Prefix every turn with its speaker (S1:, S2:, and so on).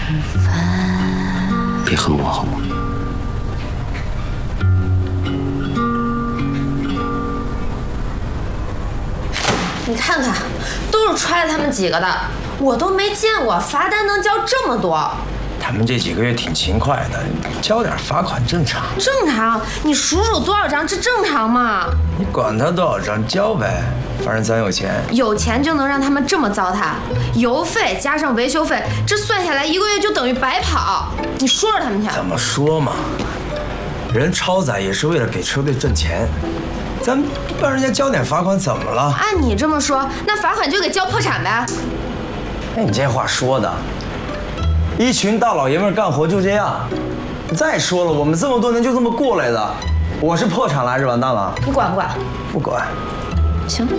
S1: 饭。别恨我好吗？
S2: 你看看，都是揣着他们几个的，我都没见过罚单能交这么多。
S3: 他们这几个月挺勤快的，交点罚款正常。
S2: 正常？你数数多少张，这正常吗？
S3: 你管他多少张，交呗，反正咱有钱。
S2: 有钱就能让他们这么糟蹋？油费加上维修费，这算下来一个月就等于白跑。你说说他们去。
S3: 怎么说嘛？人超载也是为了给车队挣钱，咱们帮人家交点罚款怎么了？
S2: 按你这么说，那罚款就给交破产呗？
S3: 哎，你这话说的，一群大老爷们干活就这样。再说了，我们这么多年就这么过来的，我是破产了还是完蛋了？
S2: 你管不管？
S3: 不管。
S2: 行。